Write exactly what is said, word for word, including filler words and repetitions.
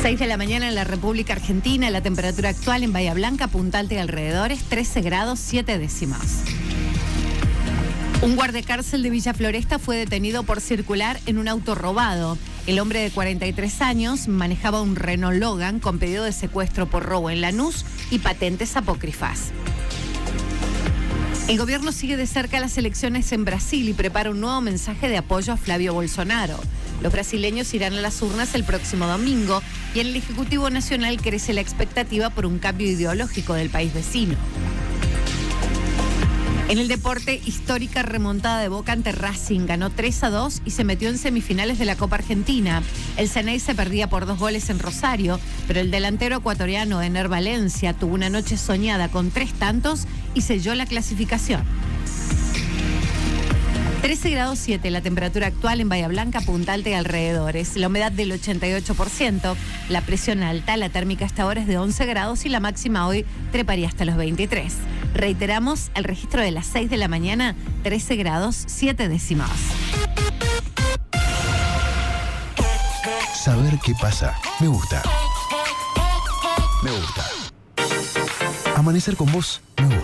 seis de la mañana en la República Argentina, la temperatura actual en Bahía Blanca, Punta Alta y alrededores, trece grados siete décimas. Un guardacárcel de Villa Floresta fue detenido por circular en un auto robado. El hombre de cuarenta y tres años manejaba un Renault Logan con pedido de secuestro por robo en Lanús y patentes apócrifas. El gobierno sigue de cerca las elecciones en Brasil y prepara un nuevo mensaje de apoyo a Flavio Bolsonaro. Los brasileños irán a las urnas el próximo domingo y en el Ejecutivo Nacional crece la expectativa por un cambio ideológico del país vecino. En el deporte, histórica remontada de Boca ante Racing, ganó tres a dos y se metió en semifinales de la Copa Argentina. El Ceney se perdía por dos goles en Rosario, pero el delantero ecuatoriano Ener Valencia tuvo una noche soñada con tres tantos y selló la clasificación. trece grados siete la temperatura actual en Bahía Blanca, Punta Alta y alrededores. La humedad del ochenta y ocho por ciento, la presión alta, la térmica hasta ahora es de once grados y la máxima hoy treparía hasta los veintitrés. Reiteramos, el registro de las seis de la mañana, trece grados siete décimas. Saber qué pasa, me gusta. Me gusta. Amanecer con vos, me gusta.